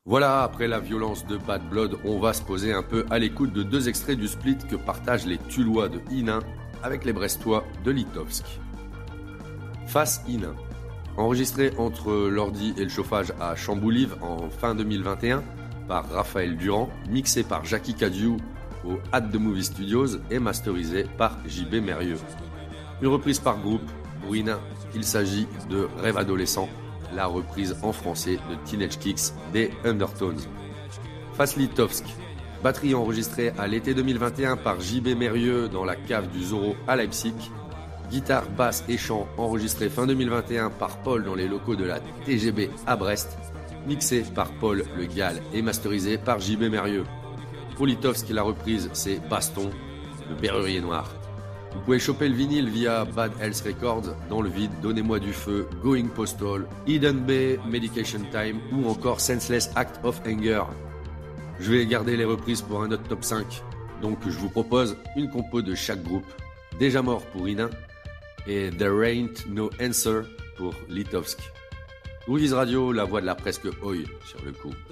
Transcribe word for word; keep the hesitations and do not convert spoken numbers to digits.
Voilà, après la violence de Bad Blood, on va se poser un peu à l'écoute de deux extraits du split que partagent les Tullois de Hinin avec les Brestois de Litovsk. Face Hinin. Enregistré entre l'ordi et le chauffage à Chamboulive en fin deux mille vingt et un par Raphaël Durand, mixé par Jackie Cadieux au At The Movie Studios et masterisé par J B Mérieux. Une reprise par groupe, pour Hinin, il s'agit de Rêve adolescent, la reprise en français de Teenage Kicks des Undertones. Face Litovsk, batterie enregistrée à l'été deux mille vingt et un par J B Mérieux dans la cave du Zorro à Leipzig. Guitare, basse et chant enregistré fin deux mille vingt et un par Paul dans les locaux de la T G B à Brest. Mixé par Paul Le Gall et masterisé par J B Mérieux. Pour Litovsk, la reprise c'est Baston, le Berrurier Noir. Vous pouvez choper le vinyle via Bad Health Records, Dans le vide, Donnez-moi du feu, Going Postal, Eden Bay, Medication Time ou encore Senseless Act of Anger. Je vais garder les reprises pour un autre top cinq, donc je vous propose une compo de chaque groupe. Déjà mort pour Hinin et There Ain't No Answer pour Litovsk. Groovies Radio, la voix de la presque oi sur le coup.